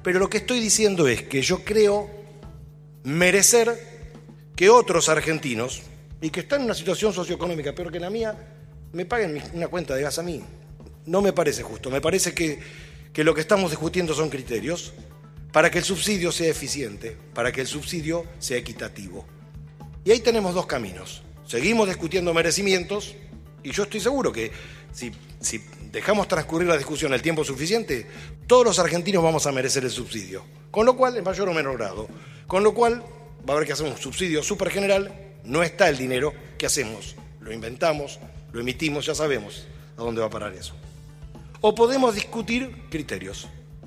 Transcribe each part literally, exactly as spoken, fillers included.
Pero lo que estoy diciendo es que yo creo merecer que otros argentinos, y que están en una situación socioeconómica peor que la mía, me paguen una cuenta de gas a mí. No me parece justo. Me parece que, que lo que estamos discutiendo son criterios para que el subsidio sea eficiente, para que el subsidio sea equitativo. Y ahí tenemos dos caminos. Seguimos discutiendo merecimientos, y yo estoy seguro que si, si dejamos transcurrir la discusión el tiempo suficiente, todos los argentinos vamos a merecer el subsidio. Con lo cual, en mayor o menor grado. Con lo cual, va a haber que hacer un subsidio súper general. No está el dinero. ¿Qué hacemos? Lo inventamos, lo emitimos, ya sabemos a dónde va a parar eso. O podemos discutir criterios.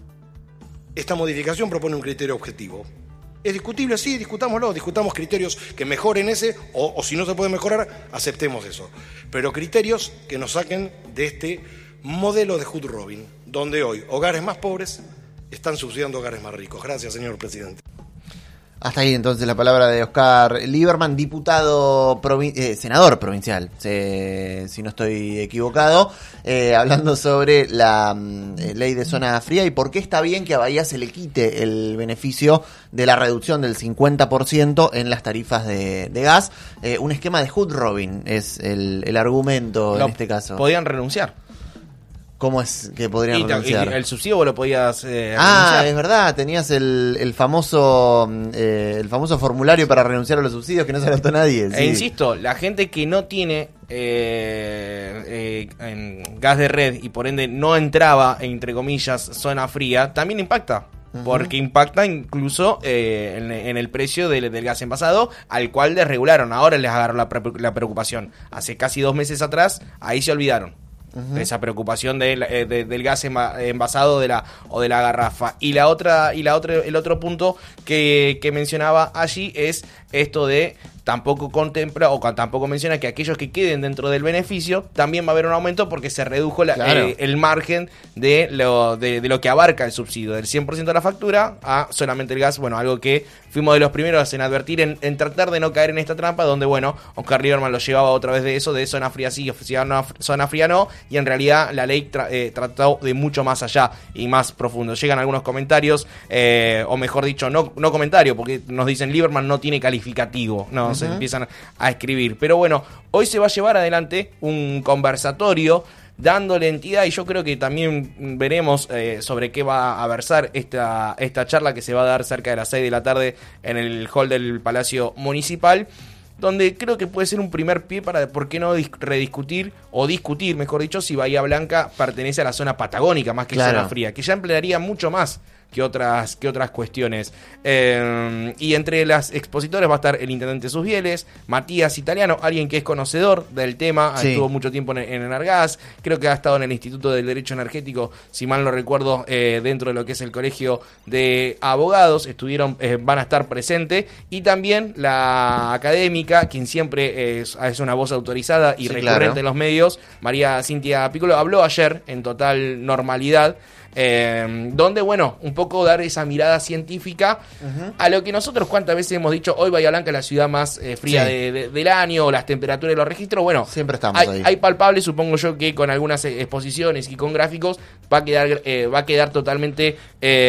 Esta modificación propone un criterio objetivo. ¿Es discutible? Sí, discutámoslo, discutamos criterios que mejoren ese, o, o si no se puede mejorar, aceptemos eso. Pero criterios que nos saquen de este modelo de Hood Robin, donde hoy hogares más pobres están subsidiando hogares más ricos. Gracias, señor presidente. Hasta ahí entonces la palabra de Oscar Lieberman, diputado, provi- eh, senador provincial, eh, si no estoy equivocado, eh, hablando sobre la eh, ley de zona fría y por qué está bien que a Bahía se le quite el beneficio de la reducción del cincuenta por ciento en las tarifas de, de gas. Eh, un esquema de Hood Robin es el, el argumento Lo en este caso. Podían renunciar. ¿Cómo es que podrían Y, renunciar? y el subsidio vos lo podías eh, Ah, renunciar. es verdad, tenías el, el famoso eh, el famoso formulario para renunciar a los subsidios que no se anotó nadie. E sí. insisto, la gente que no tiene eh, eh, en gas de red y por ende no entraba, entre comillas, zona fría, también impacta. Uh-huh. Porque impacta incluso eh, en, en el precio del, del gas envasado, al cual desregularon. Ahora les agarró la, pre- la preocupación. Hace casi dos meses atrás, ahí se olvidaron. Uh-huh. Esa preocupación de, de, del gas envasado de la o de la garrafa. Y la otra y la otra el otro punto que, que mencionaba allí es esto de tampoco contempla o tampoco menciona que aquellos que queden dentro del beneficio también va a haber un aumento porque se redujo la, claro. eh, el margen de lo de, de lo que abarca el subsidio del cien por ciento de la factura a solamente el gas. Bueno, algo que fuimos de los primeros en advertir, en, en tratar de no caer en esta trampa donde, bueno, Oscar Lieberman lo llevaba otra vez de eso, de zona fría sí, zona fría no, y en realidad la ley tra- eh, trató de mucho más allá y más profundo. Llegan algunos comentarios, eh, o mejor dicho, no, no comentarios, porque nos dicen Lieberman no tiene calificativo, no, uh-huh. se empiezan a escribir. Pero bueno, hoy se va a llevar adelante un conversatorio dándole entidad y yo creo que también veremos eh, sobre qué va a versar esta, esta charla que se va a dar cerca de las seis de la tarde en el hall del Palacio Municipal, donde creo que puede ser un primer pie para, ¿por qué no dis- rediscutir o discutir, mejor dicho, si Bahía Blanca pertenece a la zona patagónica más que claro. zona fría, que ya emplearía mucho más que otras que otras cuestiones. Eh, y entre las expositores va a estar el intendente Susbieles, Matías Italiano, alguien que es conocedor del tema, sí. estuvo mucho tiempo en, en Enargás, creo que ha estado en el Instituto del Derecho Energético, si mal no recuerdo, eh, dentro de lo que es el Colegio de Abogados, estuvieron, eh, van a estar presentes, y también la académica, quien siempre es, es una voz autorizada y sí, recurrente claro. en los medios, María Cintia Piccolo, habló ayer en total normalidad, Eh, donde, bueno, un poco dar esa mirada científica uh-huh. a lo que nosotros cuántas veces hemos dicho, hoy Bahía Blanca es la ciudad más eh, fría sí. de, de, del año, o las temperaturas de los registros, bueno, siempre estamos hay, ahí. hay palpables, supongo yo que con algunas exposiciones y con gráficos va a quedar, eh, va a quedar totalmente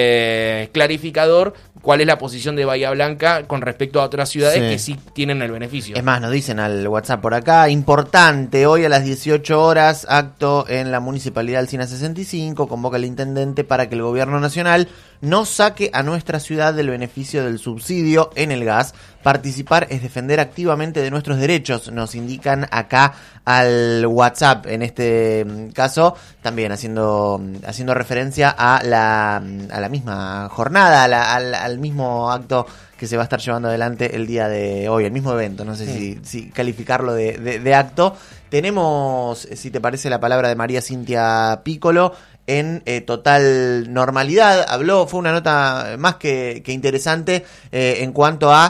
eh, clarificador cuál es la posición de Bahía Blanca con respecto a otras ciudades sí. que sí tienen el beneficio. Es más, nos dicen al WhatsApp por acá, importante, hoy a las dieciocho horas, acto en la Municipalidad Alsina sesenta y cinco, convoca el intendente para que el gobierno nacional no saque a nuestra ciudad del beneficio del subsidio en el gas. Participar es defender activamente de nuestros derechos, nos indican acá al WhatsApp, en este caso también haciendo haciendo referencia a la a la misma jornada, a la, al, al mismo acto que se va a estar llevando adelante el día de hoy, el mismo evento, no sé sí. si, si calificarlo de, de, de acto. Tenemos, si te parece, la palabra de María Cintia Piccolo en eh, total normalidad. Habló, fue una nota más que, que interesante eh, en cuanto a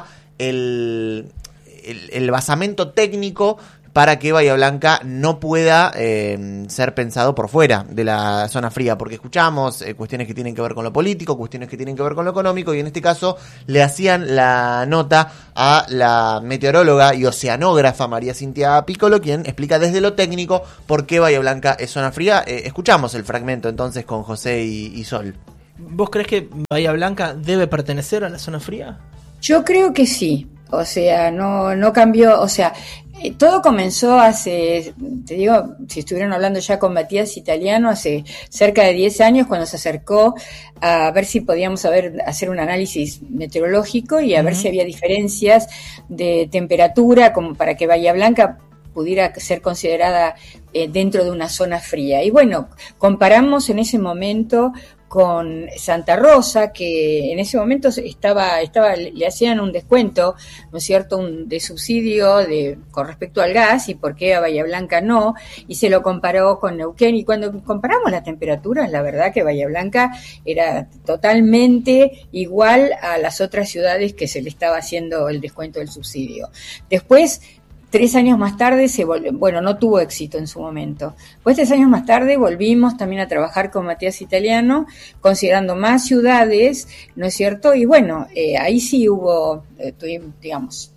el, el, el basamento técnico para que Bahía Blanca no pueda eh, ser pensado por fuera de la zona fría, porque escuchamos eh, cuestiones que tienen que ver con lo político, cuestiones que tienen que ver con lo económico, y en este caso le hacían la nota a la meteoróloga y oceanógrafa María Cintia Piccolo, quien explica desde lo técnico por qué Bahía Blanca es zona fría. Eh, escuchamos el fragmento entonces con José y, y Sol. ¿Vos crees que Bahía Blanca debe pertenecer a la zona fría? Yo creo que sí. O sea, no, no cambió, o sea, eh, todo comenzó hace, te digo, si estuvieron hablando ya con Matías Italiano, hace cerca de diez años, cuando se acercó a ver si podíamos haber, hacer un análisis meteorológico y a uh-huh. ver si había diferencias de temperatura como para que Bahía Blanca pudiera ser considerada eh, dentro de una zona fría. Y bueno, comparamos en ese momento con Santa Rosa, que en ese momento estaba, estaba, le hacían un descuento, ¿no es cierto?, un, de subsidio de, con respecto al gas, y por qué a Bahía Blanca no, y se lo comparó con Neuquén, y cuando comparamos las temperaturas, la verdad que Bahía Blanca era totalmente igual a las otras ciudades que se le estaba haciendo el descuento del subsidio. Después, Tres años más tarde, se volvió, bueno, no tuvo éxito en su momento. Pues tres años más tarde volvimos también a trabajar con Matías Italiano, considerando más ciudades, ¿no es cierto? Y bueno, eh, ahí sí hubo, eh, tuvimos, digamos,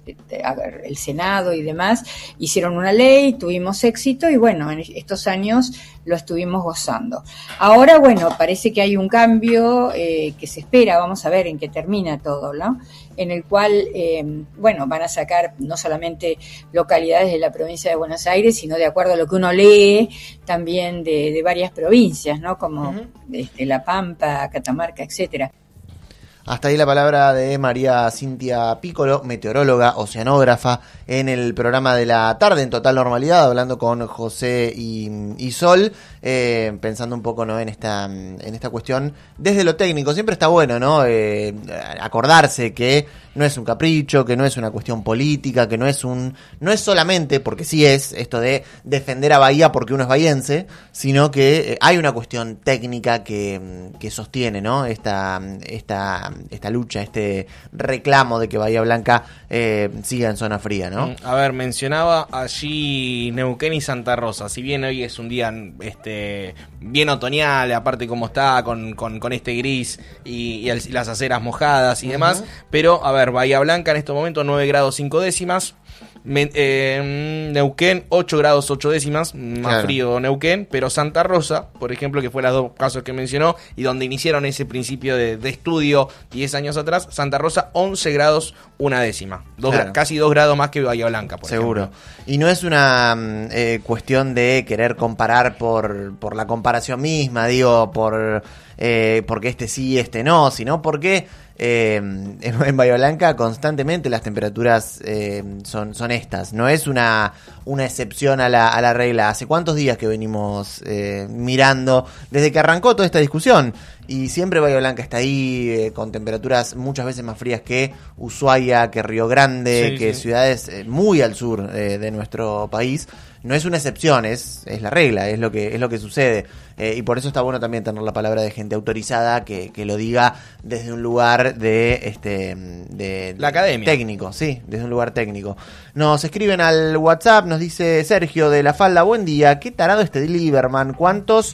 el Senado y demás, hicieron una ley, tuvimos éxito y bueno, en estos años lo estuvimos gozando. Ahora, bueno, parece que hay un cambio eh, que se espera, vamos a ver en qué termina todo, ¿no? En el cual, eh, bueno, van a sacar no solamente localidades de la provincia de Buenos Aires, sino de acuerdo a lo que uno lee, también de, de varias provincias, ¿no? Como uh-huh. este, La Pampa, Catamarca, etcétera. Hasta ahí la palabra de María Cintia Piccolo, meteoróloga, oceanógrafa, en el programa de la tarde en total normalidad, hablando con José y, y Sol, eh, pensando un poco, ¿no?, en esta en esta cuestión desde lo técnico. Siempre está bueno, ¿no?, eh, acordarse que no es un capricho, que no es una cuestión política, que no es un no es solamente, porque sí es, esto de defender a Bahía porque uno es bahiense, sino que eh, hay una cuestión técnica que, que sostiene, ¿no?, esta esta esta lucha, este reclamo de que Bahía Blanca eh, siga en zona fría, ¿no? A ver, mencionaba allí Neuquén y Santa Rosa. Si bien hoy es un día este bien otoñal, aparte como está, con, con, con este gris y, y, el, y las aceras mojadas y uh-huh. demás, pero, a ver, Bahía Blanca en este momento nueve grados cinco décimas, Me, eh, Neuquén ocho grados ocho décimas, más claro. frío Neuquén, pero Santa Rosa, por ejemplo, que fue los dos casos que mencionó y donde iniciaron ese principio de, de estudio diez años atrás, Santa Rosa once grados una décima, dos, claro. casi dos grados más que Bahía Blanca, por seguro. ejemplo. Y no es una eh, cuestión de querer comparar por, por la comparación misma, digo, por eh, porque este sí, este no, sino porque Eh, en, en Bahía Blanca constantemente las temperaturas eh, son, son estas, no es una, una excepción a la, a la regla. ¿Hace cuántos días que venimos eh, mirando desde que arrancó toda esta discusión? Y siempre Bahía Blanca está ahí eh, con temperaturas muchas veces más frías que Ushuaia, que Río Grande, sí, que sí. ciudades eh, muy al sur eh, de nuestro país. No es una excepción, es, es la regla, es lo que es lo que sucede. Eh, y por eso está bueno también tener la palabra de gente autorizada que, que lo diga desde un lugar de este de la academia técnico, sí, desde un lugar técnico. Nos escriben al WhatsApp, nos dice Sergio de La Falda, buen día, qué tarado este Lieberman, ¿cuántos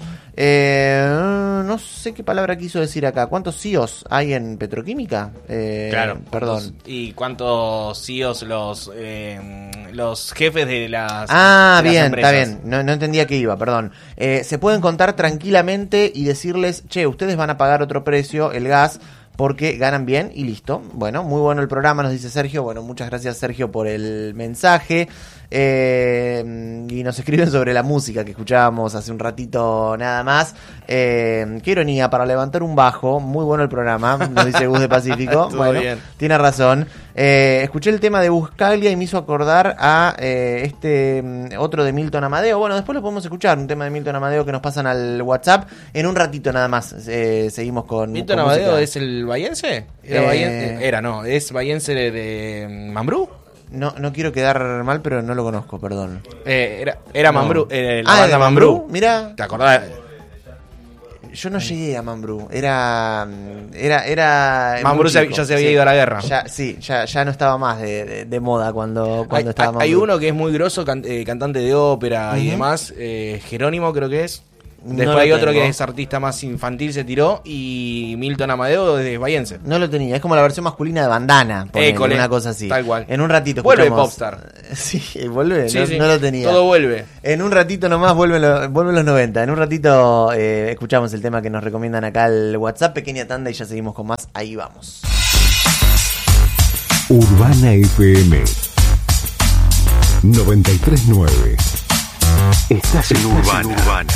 eh, no sé qué palabra quiso decir acá, cuántos C I Os hay en petroquímica? Eh, claro, perdón. ¿Y cuántos C I Os los eh, los jefes de las Ah, de las bien, empresas? está bien, no, no entendía que iba, perdón. Eh, se pueden contar tranquilamente y decirles, che, ustedes van a pagar otro precio, el gas, porque ganan bien y listo. Bueno, muy bueno el programa, nos dice Sergio. Bueno, muchas gracias, Sergio, por el mensaje. Eh, y nos escriben sobre la música que escuchábamos hace un ratito nada más. Eh, qué ironía, para levantar un bajo. Muy bueno el programa, nos dice Gus de Pacífico. Bueno, bien. Tiene razón. Eh, escuché el tema de Buscaglia y me hizo acordar a eh, este otro de Milton Amadeo. Bueno, después lo podemos escuchar, un tema de Milton Amadeo que nos pasan al WhatsApp. En un ratito nada más eh, seguimos con ¿Milton con Amadeo música. Es el bahiense? ¿Era, eh... bahiense? Era, no, es bahiense de, de Mambrú. No, no quiero quedar mal, pero no lo conozco, perdón. Eh, era era no. Mambrú, eh, la ah, banda Mambrú. Mambrú. Mira. ¿Te acordás? Yo no llegué a Mambrú. Era. Era. era Mambrú ya, ya se había sí. ido a la guerra. Ya, sí, ya, ya no estaba más de, de, de moda cuando, cuando hay, estaba Mambrú. Hay uno que es muy grosso, can, eh, cantante de ópera uh-huh. y demás. Eh, Jerónimo, creo que es. Después No hay lo otro tengo. que es artista más infantil, se tiró. Y Milton Amadeo desde Bahiense. No lo tenía, es como la versión masculina de Bandana, ponele, École, una cosa así. tal cual. En un ratito Vuelve escuchamos- Popstar. Sí, vuelve, Sí, no, sí, no lo tenía. Todo vuelve. En un ratito nomás vuelven, lo- vuelven los noventa. En un ratito eh, escuchamos el tema que nos recomiendan acá al WhatsApp. Pequeña tanda y ya seguimos con más. Ahí vamos. Urbana F M noventa y tres punto nueve. Estás en Urbana.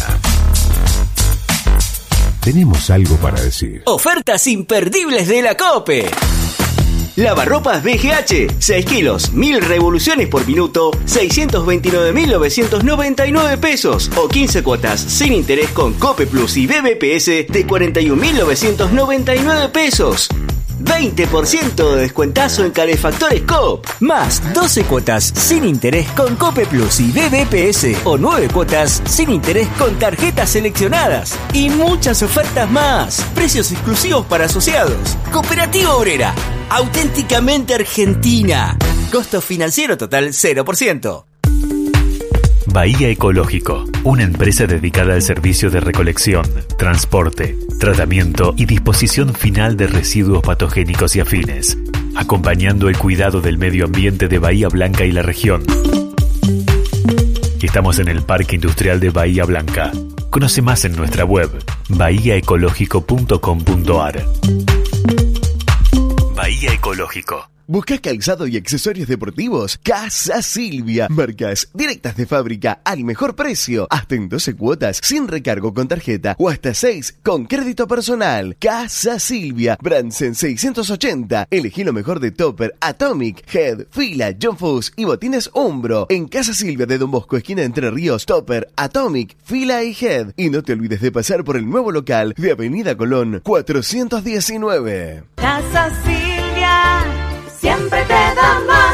Tenemos algo para decir. Ofertas imperdibles de la COPE. Lavarropas B G H, seis kilos, mil revoluciones por minuto, seiscientos veintinueve mil novecientos noventa y nueve pesos o quince cuotas sin interés con COPE Plus y B B P S de cuarenta y un mil novecientos noventa y nueve pesos. veinte por ciento de descuentazo en calefactores Coop. Más doce cuotas sin interés con COPE Plus y B B P S o nueve cuotas sin interés con tarjetas seleccionadas. Y muchas ofertas más. Precios exclusivos para asociados. Cooperativa Obrera. Auténticamente argentina. Costo financiero total cero por ciento. Bahía Ecológico, una empresa dedicada al servicio de recolección, transporte, tratamiento y disposición final de residuos patogénicos y afines, acompañando el cuidado del medio ambiente de Bahía Blanca y la región. Estamos en el Parque Industrial de Bahía Blanca. Conoce más en nuestra web bahía ecológico punto com punto ar. Bahía Ecológico. ¿Buscas calzado y accesorios deportivos? Casa Silvia. Marcas directas de fábrica al mejor precio. Hasta en doce cuotas sin recargo con tarjeta o hasta seis con crédito personal. Casa Silvia. Bransen seiscientos ochenta. Elegí lo mejor de Topper, Atomic, Head, Fila, John Fuss y botines Umbro. En Casa Silvia de Don Bosco, esquina de Entre Ríos, Topper, Atomic, Fila y Head. Y no te olvides de pasar por el nuevo local de Avenida Colón cuatrocientos diecinueve. Casa Silvia, siempre te da más.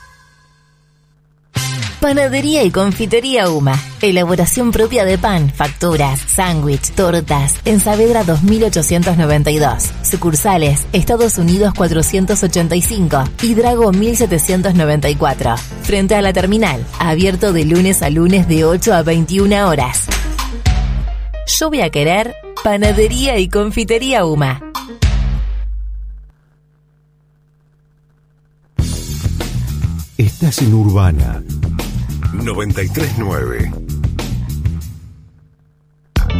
Panadería y confitería Uma. Elaboración propia de pan, facturas, sándwich, tortas. En Saavedra dos mil ochocientos noventa y dos. Sucursales: Estados Unidos cuatrocientos ochenta y cinco y Drago mil setecientos noventa y cuatro. Frente a la terminal. Abierto de lunes a lunes de ocho a veintiuna horas. Yo voy a querer Panadería y confitería Uma. Estás en Urbana noventa y tres punto nueve.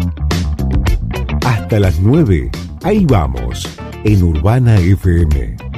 Hasta las nueve, ahí vamos, en Urbana F M.